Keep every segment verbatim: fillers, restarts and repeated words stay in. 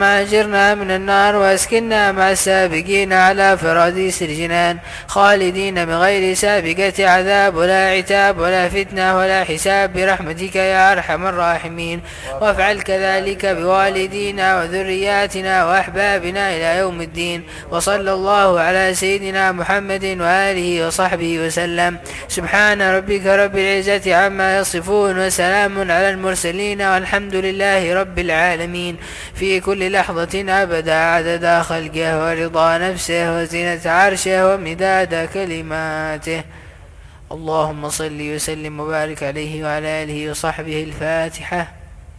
ما أجرنا من النار وأسكننا مع السابقين على فراديس الجنان خالدين بغير سابقة عذاب ولا عتاب ولا فتنة ولا حساب برحمتك يا أرحم الراحمين. وافعل كذلك بوالدينا وذرياتنا وأحبابنا إلى يوم الدين. وصلى الله على سيدنا محمد وآله وصحبه وسلم. سبحان ربك رب العزة عما يصفون وسلام على المرسلين والحمد لله رب العالمين. في كل لحظة أبدا عدد خلقه ورضا نفسه وزنة عرشه ومداد كلماته. اللهم صل وسلم وبارك عليه وعلى آله وصحبه. الفاتحة.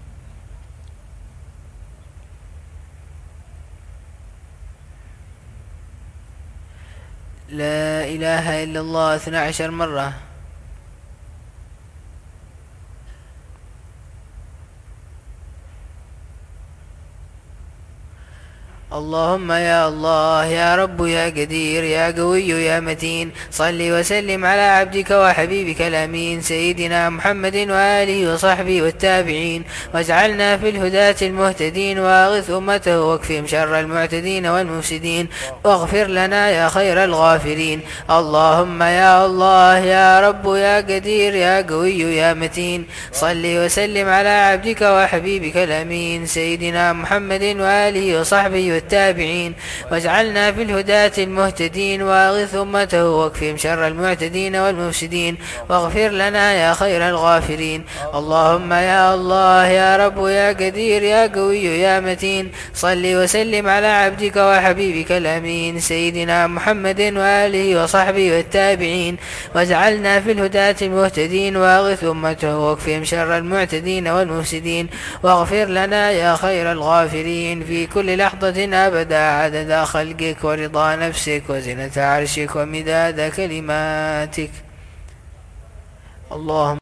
لا إله إلا الله اثنى عشر مرة. اللهم يا الله يا رب يا قدير يا قوي يا متين صل وسلم على عبدك وحبيبك الأمين سيدنا محمد وآله وصحبه والتابعين واجعلنا في الهداة المهتدين واغث أمته واكفهم شر المعتدين والمفسدين واغفر لنا يا خير الغافرين. اللهم يا الله يا رب يا قدير يا قوي يا متين صل وسلم على عبدك وحبيبك الأمين سيدنا محمد وآله وصحبه التابعين واجعلنا في الهداة المهتدين واغث أمته واكفهم شر المعتدين والمفسدين واغفر لنا يا خير الغافرين. اللهم يا الله يا رب يا قدير يا قوي يا متين صل وسلم على عبدك وحبيبك الأمين سيدنا محمد وآله وصحبه والتابعين واجعلنا في الهداة المهتدين واغث أمته واكفهم شر المعتدين والمفسدين واغفر لنا يا خير الغافرين. في كل لحظة أبدا عدد خلقك ورضا نفسك وزنة عرشك ومداد كلماتك. اللهم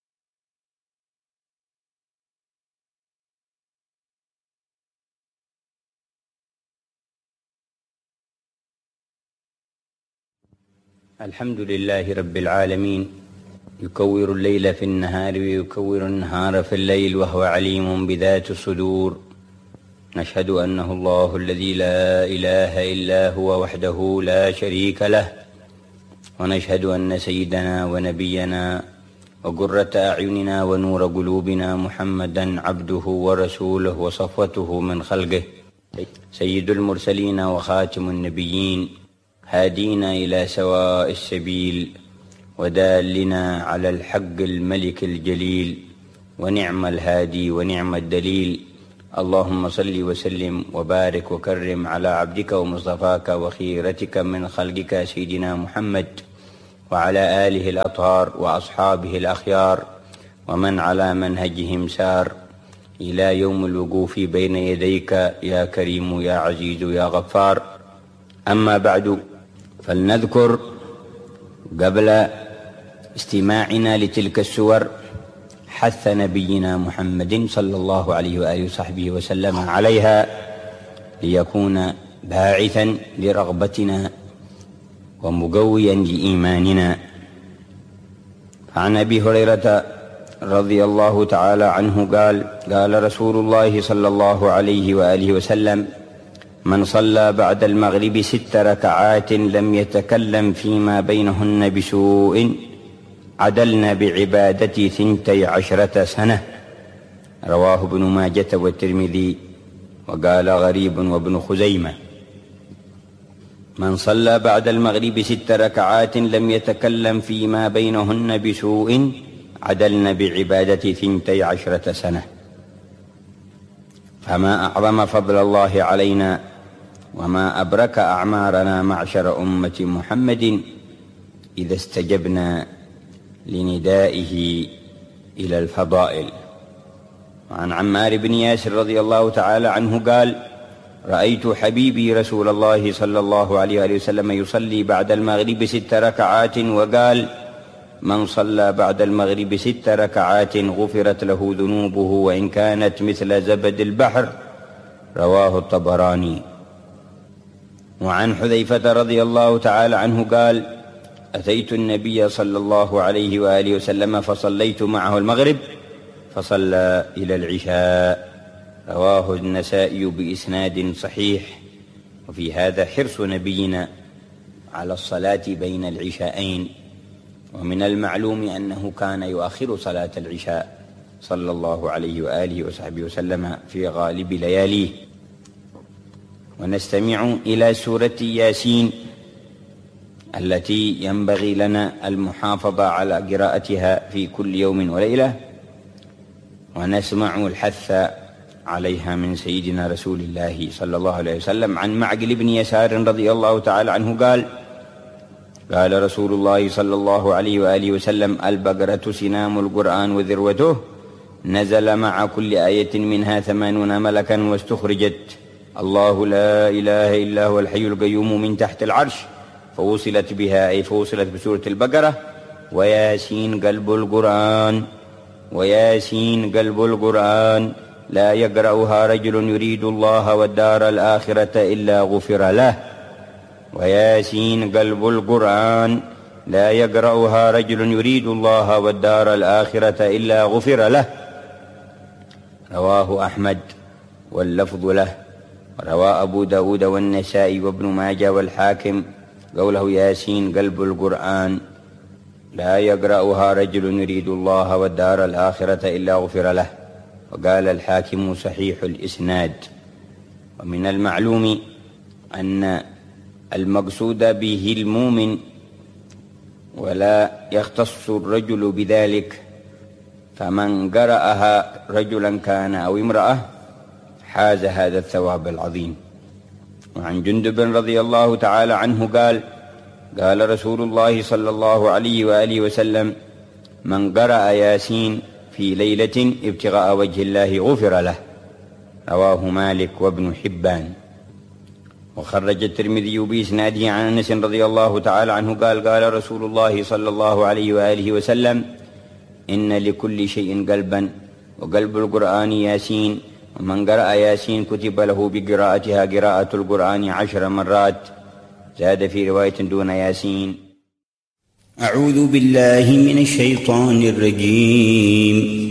الحمد لله رب العالمين يكور الليل في النهار ويكور النهار في الليل وهو عليم بذات الصدور. نشهد أنه الله الذي لا إله إلا هو وحده لا شريك له ونشهد أن سيدنا ونبينا وقرة أعيننا ونور قلوبنا محمدا عبده ورسوله وصفوته من خلقه سيد المرسلين وخاتم النبيين هادينا إلى سواء السبيل ودالنا على الحق الملك الجليل ونعم الهادي ونعم الدليل. اللهم صل وسلم وبارك وكرم على عبدك ومصطفاك وخيرتك من خلقك سيدنا محمد وعلى آله الأطهار وأصحابه الأخيار ومن على منهجهم سار إلى يوم الوقوف بين يديك يا كريم يا عزيز يا غفار. أما بعد فلنذكر قبل استماعنا لتلك السور حث نبينا محمد صلى الله عليه وآله وصحبه وسلم عليها ليكون باعثا لرغبتنا ومقويا لإيماننا. عن أبي هريرة رضي الله تعالى عنه قال قال رسول الله صلى الله عليه وآله وسلم من صلى بعد المغرب ست ركعات لم يتكلم فيما بينهن بسوء عدلنا بعبادتي ثنتي عشرة سنة. رواه ابن ماجة والترمذي وقال غريب وابن خزيمة. من صلى بعد المغرب ست ركعات لم يتكلم فيما بينهن بسوء عدلنا بعبادتي ثنتي عشرة سنة. فما أعظم فضل الله علينا وما أبرك أعمارنا معشر أمة محمد إذا استجبنا لندائه إلى الفضائل. وعن عمار بن ياسر رضي الله تعالى عنه قال رأيت حبيبي رسول الله صلى الله عليه وسلم يصلي بعد المغرب ست ركعات وقال من صلى بعد المغرب ست ركعات غفرت له ذنوبه وإن كانت مثل زبد البحر. رواه الطبراني. وعن حذيفة رضي الله تعالى عنه قال أتيت النبي صلى الله عليه وآله وسلم فصليت معه المغرب فصلى إلى العشاء. رواه النسائي بإسناد صحيح. وفي هذا حرص نبينا على الصلاة بين العشاءين، ومن المعلوم أنه كان يؤخر صلاة العشاء صلى الله عليه وآله وصحبه وسلم في غالب لياليه. ونستمع إلى سورة ياسين التي ينبغي لنا المحافظة على قراءتها في كل يوم وليلة، ونسمع الحث عليها من سيدنا رسول الله صلى الله عليه وسلم. عن معقل بن يسار رضي الله تعالى عنه قال: قال رسول الله صلى الله عليه وآله وسلم: البقرة سنام القرآن وذروته، نزل مع كل آية منها ثمانون ملكا، واستخرجت الله لا إله إلا هو الحي القيوم من تحت العرش، فوصلت بها أي فوصلت بسورة البقرة. وياسين قلب القرآن، وياسين قلب القرآن، لا يقرأها رجل يريد الله والدار الآخرة إلا غفر له. وياسين قلب القرآن، لا يقرأها رجل يريد الله والدار الآخرة إلا غفر له. رواه أحمد واللفظ له. روى أبو داود والنسائي وابن ماجه والحاكم قوله ياسين قلب القرآن، لا يقرأها رجل يريد الله والدار الآخرة إلا غفر له. وقال الحاكم صحيح الإسناد. ومن المعلوم أن المقصود به المؤمن، ولا يختص الرجل بذلك، فمن قرأها رجلا كان أو امرأة حاز هذا الثواب العظيم. وعن جندب رضي الله تعالى عنه قال: قال رسول الله صلى الله عليه وآله وسلم: من قرأ ياسين في ليلة ابتغاء وجه الله غفر له. رواه مالك وابن حبان. وخرج الترمذي بإسناده عن أنس رضي الله تعالى عنه قال: قال رسول الله صلى الله عليه وآله وسلم: إن لكل شيء قلبا، وقلب القرآن ياسين، ومن قرأ ياسين كتب له بقراءتها قراءة القرآن عشر مرات. زاد في رواية دون ياسين. أعوذ بالله من الشيطان الرجيم.